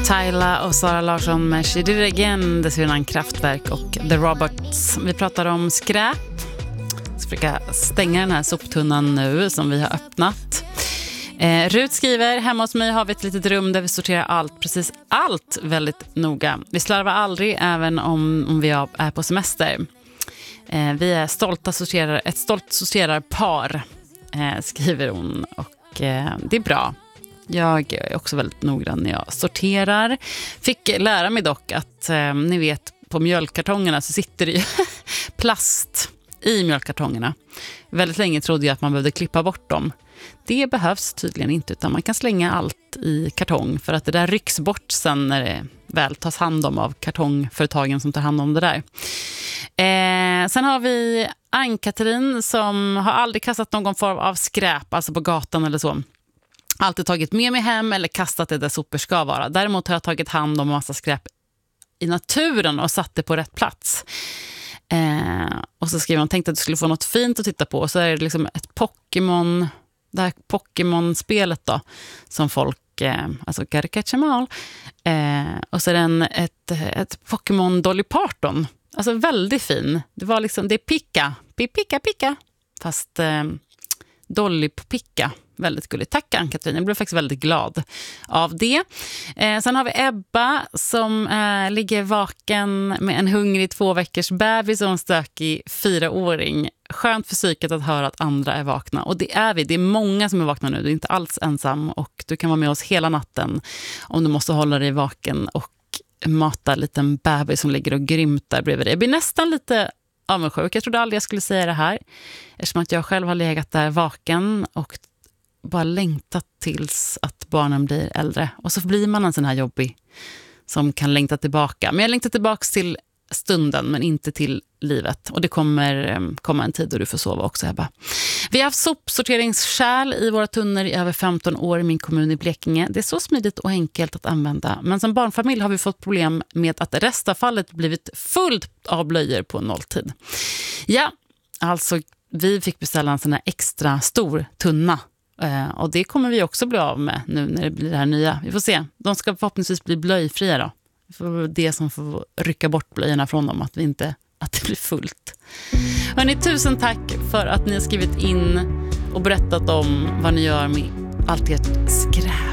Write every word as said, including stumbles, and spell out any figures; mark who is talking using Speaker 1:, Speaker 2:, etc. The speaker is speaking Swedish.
Speaker 1: Tyla och Sara Larsson med She Did It Again, dessförinnan Kraftwerk och The Robots. Vi pratar om skräp. Jag ska försöka stänga den här soptunnan nu som vi har öppnat. Eh, Rut skriver, hemma hos mig har vi ett litet rum där vi sorterar allt, precis allt väldigt noga. Vi slarvar aldrig även om, om vi är på semester. Eh, vi är stolta sorterar, ett stolt sorterarpar, eh, skriver hon, och eh, det är bra. Jag är också väldigt noggrann när jag sorterar. Fick lära mig dock att, eh, ni vet, på mjölkkartongerna så sitter det ju plast i mjölkkartongerna. Väldigt länge trodde jag att man behövde klippa bort dem. Det behövs tydligen inte, utan man kan slänga allt i kartong för att det där rycks bort sen när det väl tas hand om av kartongföretagen som tar hand om det där. Eh, sen har vi Ann-Katrin som har aldrig kastat någon form av skräp, alltså på gatan eller så. Alltid tagit med mig hem eller kastat det där sopor ska vara. Däremot har jag tagit hand om en massa skräp i naturen och satt det på rätt plats. Eh, och så skriver hon, tänkte att du skulle få något fint att titta på. Och så är det liksom ett Pokémon, det här Pokémon-spelet då, som folk, eh, alltså gotta catch 'em all. Eh, och så är det en, ett, ett Pokémon Dolly Parton. Alltså väldigt fin. Det var liksom, det är Pika, Pika, Pika. Fast eh, Dolly på Pika. Väldigt gulligt. Tack Ann-Katrin, jag blev faktiskt väldigt glad av det. Eh, sen har vi Ebba som eh, ligger vaken med en hungrig två veckors bebis och en stökig fyraåring. Skönt för psyket att höra att andra är vakna. Och det är vi, det är många som är vakna nu. Du är inte alls ensam och du kan vara med oss hela natten om du måste hålla dig vaken och mata en liten bebis som ligger och grymtar bredvid dig. Jag blir nästan lite avundsjuk. Jag trodde aldrig jag skulle säga det här eftersom att jag själv har legat där vaken och bara längtat tills att barnen blir äldre. Och så blir man en sån här jobbig som kan längta tillbaka. Men jag längtar tillbaka till stunden men inte till livet. Och det kommer komma en tid då du får sova också, Ebba. Vi har haft sopsorteringskärl i våra tunnor i över femton år i min kommun i Blekinge. Det är så smidigt och enkelt att använda. Men som barnfamilj har vi fått problem med att restavfallet blivit fullt av blöjor på nolltid. Ja, alltså vi fick beställa en sån här extra stor tunna. Uh, och det kommer vi också bli av med nu när det blir det här nya. Vi får se. De ska förhoppningsvis bli blöjfria då. Det får det som får rycka bort blöjorna från dem, att, vi inte, att det blir fullt. Hörrni, tusen tack för att ni har skrivit in och berättat om vad ni gör med allt ert skräp.